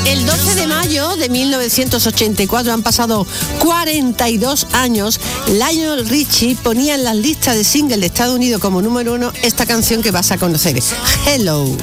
El 12 de mayo de 1984, han pasado 42 años, Lionel Richie ponía en las listas de single de Estados Unidos como número 1 esta canción que vas a conocer, Hello.